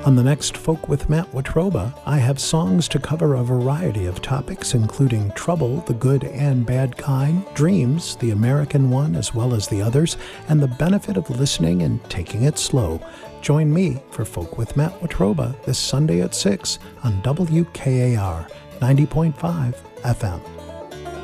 On the next Folk with Matt Watroba, I have songs to cover a variety of topics, including trouble, the good and bad kind, dreams, the American one as well as the others, and the benefit of listening and taking it slow. Join me for Folk with Matt Watroba this Sunday at 6 on WKAR 90.5 FM.